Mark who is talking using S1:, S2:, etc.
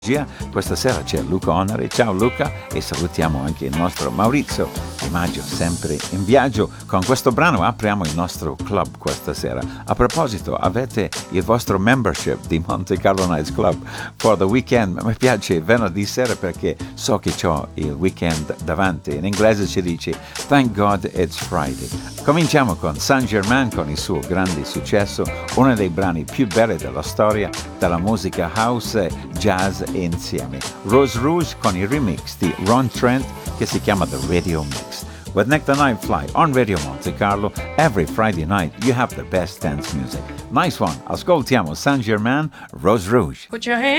S1: Questa sera c'è Luca Onere. Ciao Luca, e salutiamo anche il nostro Maurizio Di Maggio, sempre in viaggio. Con questo brano apriamo il nostro club questa sera. A proposito, avete il vostro membership di Monte Carlo Nights Club for the weekend? Mi piace venerdì sera perché so che ho il weekend davanti. In inglese si dice Thank God it's Friday. Cominciamo con Saint Germain con il suo grande successo, uno dei brani più belli della storia della musica house jazz e insieme. Rose Rouge con il remix di Ron Trent che si chiama The Radio Mix. With Nick the Night Fly on Radio Monte Carlo, every Friday night you have the best dance music. Nice one, ascoltiamo Saint Germain, Rose Rouge.
S2: Put your hands